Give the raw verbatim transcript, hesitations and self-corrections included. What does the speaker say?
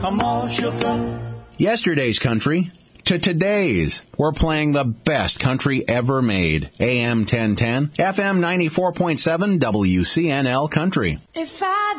I'm all shook up. Yesterday's country to today's. We're playing the best country ever made. A M ten ten, F M ninety-four point seven, W C N L Country. If I